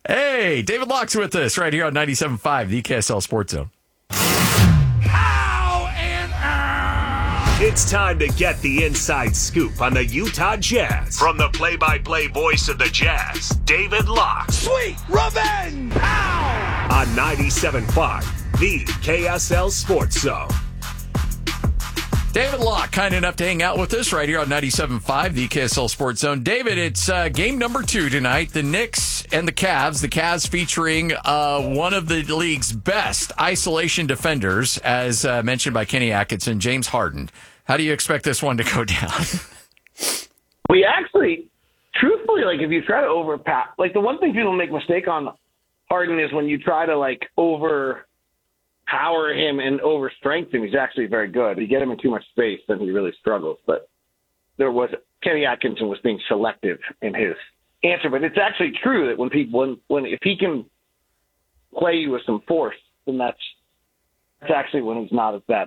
Hey, David Locke's with us right here on 97.5, the KSL Sports Zone. It's time to get the inside scoop on the Utah Jazz. From the play-by-play voice of the Jazz, David Locke. Sweet revenge! Ow! On 97.5, the KSL Sports Zone. David Locke, kind enough to hang out with us right here on 97.5, the KSL Sports Zone. David, it's game number 2 tonight. The Knicks and the Cavs. The Cavs featuring one of the league's best isolation defenders, as mentioned by Kenny Atkinson, James Harden. How do you expect this one to go down? We actually, truthfully, like if you try to overpower, like the one thing people make mistake on Harden is when you try to like overpower him and overstrength him, he's actually very good. You get him in too much space, then he really struggles. But Kenny Atkinson was being selective in his answer. But it's actually true that if he can play you with some force, then that's actually when he's not as bad.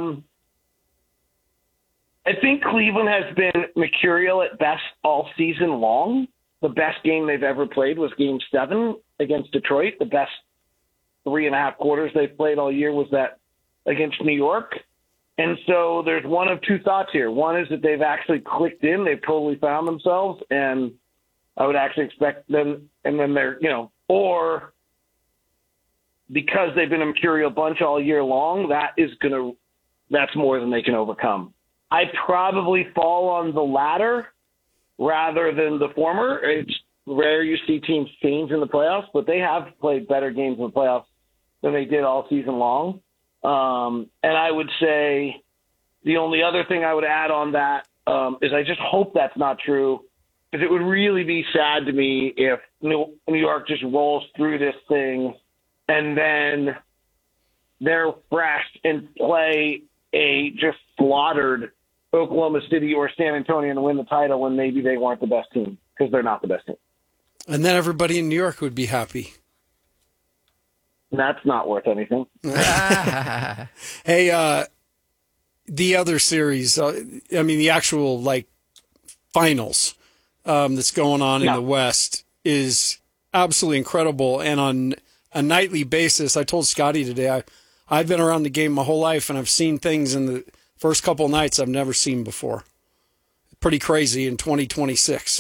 I think Cleveland has been mercurial at best all season long. The best game they've ever played was Game 7 against Detroit. The best 3.5 quarters they've played all year was that against New York. And so there's one of two thoughts here. One is that they've actually clicked in. They've totally found themselves. And I would actually expect them, and then they're, or because they've been a mercurial bunch all year long, that's more than they can overcome. I probably fall on the latter rather than the former. It's rare you see teams change in the playoffs, but they have played better games in the playoffs than they did all season long. And I would say the only other thing I would add on that is I just hope that's not true, because it would really be sad to me if New York just rolls through this thing and then they're fresh and play a just slaughtered Oklahoma City or San Antonio and win the title when maybe they weren't the best team, because they're not the best team. And then everybody in New York would be happy. That's not worth anything. Hey, the other series, the actual finals that's going on in the West is absolutely incredible. And on a nightly basis, I told Scotty today, I've been around the game my whole life, and I've seen things in the first couple nights I've never seen before. Pretty crazy in 2026.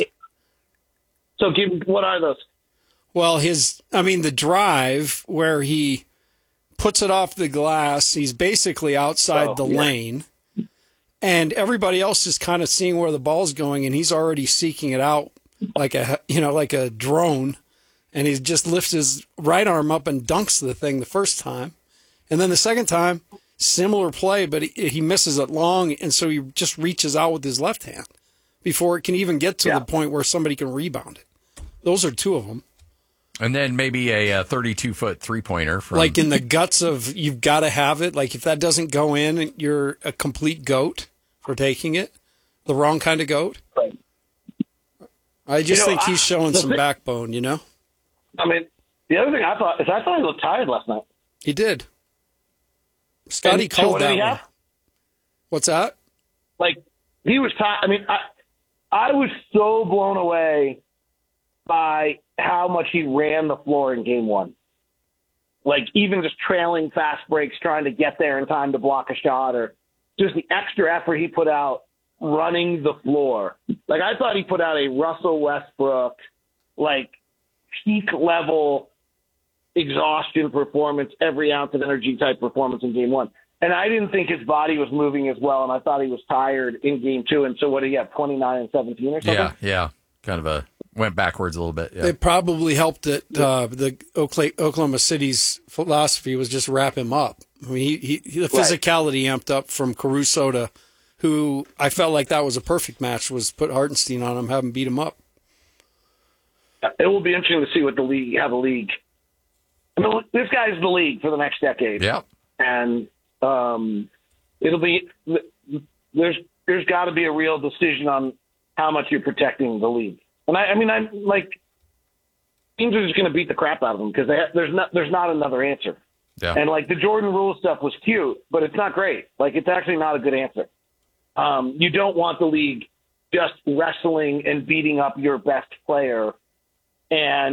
So what are those? Well, the drive where he puts it off the glass, he's basically outside the lane, and everybody else is kind of seeing where the ball's going, and he's already seeking it out like a drone, and he just lifts his right arm up and dunks the thing the first time. And then the second time, similar play, but he misses it long, and so he just reaches out with his left hand before it can even get to the point where somebody can rebound it. Those are two of them. And then maybe a 32-foot three-pointer. Like in the guts of, you've got to have it. Like if that doesn't go in, you're a complete goat for taking it. The wrong kind of goat. Right. I just think he's showing some backbone, I mean, the other thing I thought he looked tired last night. He did. Scotty called that one. What's that? Like, he was tired. I mean, I was so blown away by how much he ran the floor in game 1. Like, even just trailing fast breaks, trying to get there in time to block a shot, or just the extra effort he put out running the floor. Like, I thought he put out a Russell Westbrook, peak level exhaustion performance, every ounce of energy type performance in game 1. And I didn't think his body was moving as well, and I thought he was tired in game 2. And so what did he have, 29 and 17 or something? Yeah. Kind of went backwards a little bit. Yeah. It probably helped that the Oklahoma City's philosophy was just wrap him up. I mean, the physicality amped up from Caruso to, who I felt like that was a perfect match, was put Hartenstein on him, have him beat him up. It will be interesting to see what the league. I mean, this guy's the league for the next decade. Yeah. And it'll be, there's got to be a real decision on how much you're protecting the league. And teams are just going to beat the crap out of them because there's not another answer. Yeah. And the Jordan Rule stuff was cute, but it's not great. It's actually not a good answer. You don't want the league just wrestling and beating up your best player and